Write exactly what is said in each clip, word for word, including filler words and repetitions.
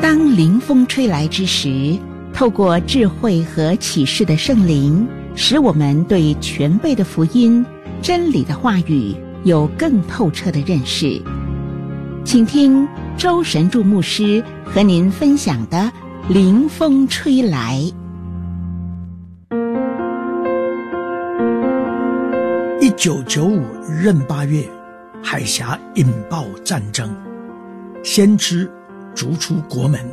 当灵风吹来之时，透过智慧和启示的圣灵，使我们对全备的福音、真理的话语有更透彻的认识。请听周神助牧师和您分享的灵风吹来。 一九九五闰八月，海峡引爆战争，先知逐出国门。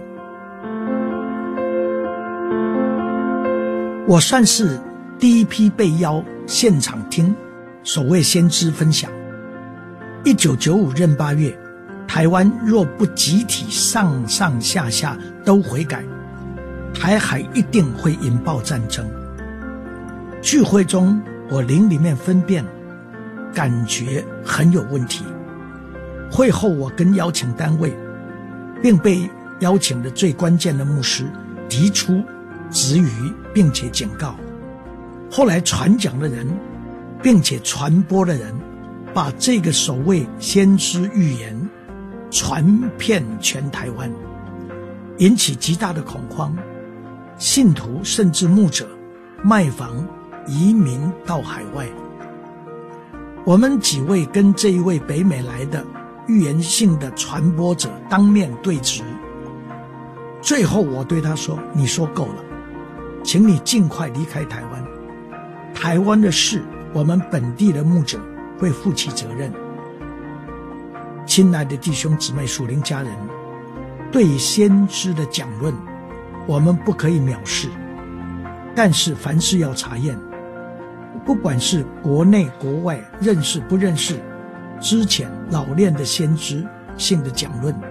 我算是第一批被邀现场听所谓先知分享。一九九五闰八月，台湾若不集体上上下下都悔改，台海一定会引爆战争。聚会中，我灵里面分辨，感觉很有问题。会后我跟邀请单位并被邀请的最关键的牧师提出质疑，并且警告。后来传讲的人并且传播的人把这个所谓先知预言传遍全台湾，引起极大的恐慌，信徒甚至牧者卖房移民到海外。我们几位跟这一位北美来的预言性的传播者当面对质，最后我对他说，你说够了，请你尽快离开台湾，台湾的事我们本地的牧者会负起责任。亲爱的弟兄姊妹属灵家人，对于先知的讲论我们不可以藐视，但是凡事要查验，不管是国内国外，认识不认识之前老练的先知性的讲论，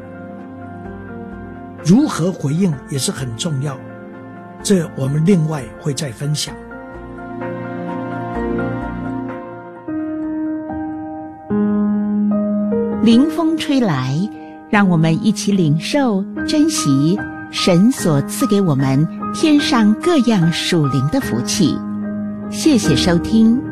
如何回应也是很重要，这我们另外会再分享。 灵风吹来，让我们一起领受珍惜神所赐给我们天上各样属灵的福气。谢谢收听。